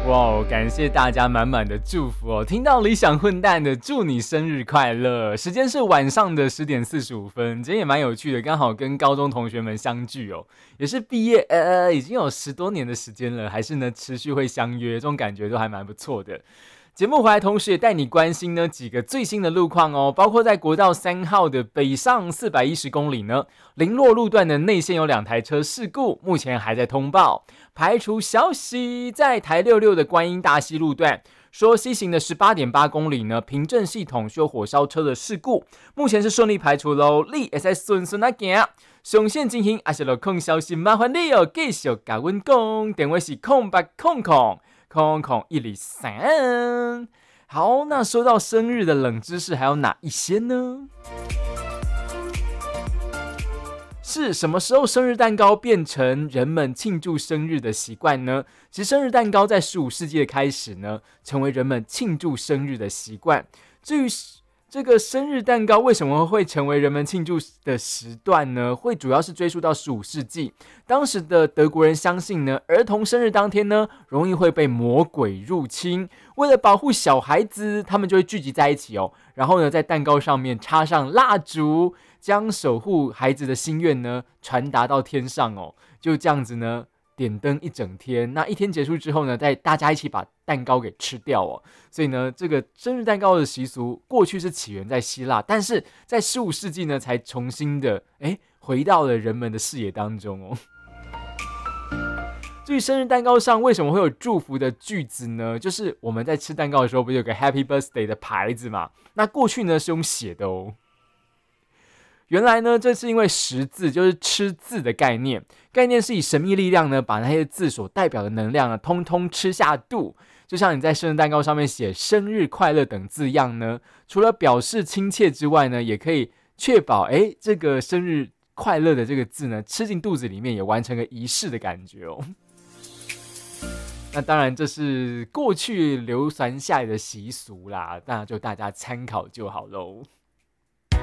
哇，感谢大家满满的祝福哦！听到理想混蛋的祝你生日快乐，时间是晚上的10:45，今天也蛮有趣的，刚好跟高中同学们相聚哦，也是毕业已经有10多年的时间了，还是呢持续会相约，这种感觉都还蛮不错的。节目回来，同时也带你关心呢几个最新的路况哦，包括在国道3号的北上410公里呢，林落路段的内线有2台车事故，目前还在通报。排除消息，在台66的观音大溪路段，说西行的18.8公里呢，平镇系统修火烧车的事故，目前是顺利排除喽，你会使顺顺啊行。上线进行还是路况消息，麻烦你哦，继续甲阮讲，电话是0800000123。好，那说到生日的冷知识，还有哪一些呢？是什么时候生日蛋糕变成人们庆祝生日的习惯呢？其实生日蛋糕在15世纪的开始呢，成为人们庆祝生日的习惯。至于这个生日蛋糕为什么会成为人们庆祝的时段呢？会主要是追溯到15世纪，当时的德国人相信呢，儿童生日当天呢，容易会被魔鬼入侵。为了保护小孩子，他们就会聚集在一起哦，然后呢，在蛋糕上面插上蜡烛，将守护孩子的心愿呢传达到天上哦。就这样子呢，点灯一整天。那一天结束之后呢，再大家一起把蛋糕给吃掉哦。所以呢，这个生日蛋糕的习俗过去是起源在希腊，但是在15世纪呢，才重新的回到了人们的视野当中哦。至于生日蛋糕上为什么会有祝福的句子呢？就是我们在吃蛋糕的时候，不是有个 Happy Birthday 的牌子嘛？那过去呢是用写的哦。原来呢，这是因为识字，就是吃字的概念是以神秘力量呢，把那些字所代表的能量呢，通通吃下肚。就像你在生日蛋糕上面写生日快乐等字样呢，除了表示亲切之外呢，也可以确保这个生日快乐的这个字呢，吃进肚子里面，也完成个仪式的感觉哦。那当然这是过去流传下来的习俗啦，那就大家参考就好咯。